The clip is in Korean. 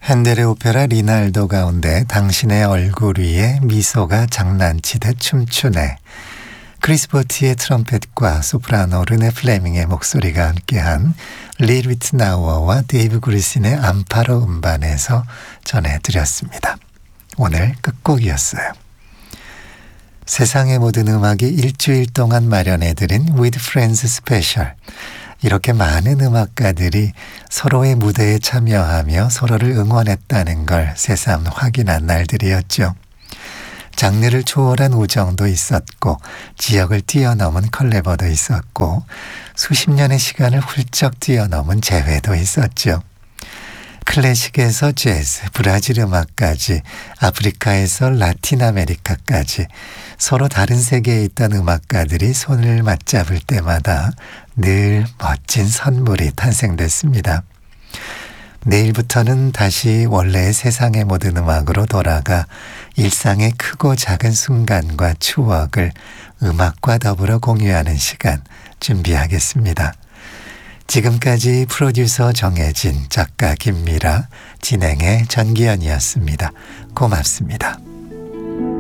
핸델의 오페라 리날도 가운데 당신의 얼굴 위에 미소가 장난치듯 춤추네. 크리스 보티의 트럼펫과 소프라노 르네 플레밍의 목소리가 함께한 리 리트나우어와 데이브 그리신의 암파로 음반에서 전해드렸습니다. 오늘 끝곡이었어요. 세상의 모든 음악이 일주일 동안 마련해드린 With Friends 스페셜. 이렇게 많은 음악가들이 서로의 무대에 참여하며 서로를 응원했다는 걸 새삼 확인한 날들이었죠. 장르를 초월한 우정도 있었고 지역을 뛰어넘은 컬래버도 있었고 수십 년의 시간을 훌쩍 뛰어넘은 재회도 있었죠. 클래식에서 재즈, 브라질 음악까지 아프리카에서 라틴 아메리카까지 서로 다른 세계에 있던 음악가들이 손을 맞잡을 때마다 늘 멋진 선물이 탄생됐습니다. 내일부터는 다시 원래의 세상의 모든 음악으로 돌아가 일상의 크고 작은 순간과 추억을 음악과 더불어 공유하는 시간 준비하겠습니다. 지금까지 프로듀서 정혜진, 작가 김미라, 진행의 전기현이었습니다. 고맙습니다.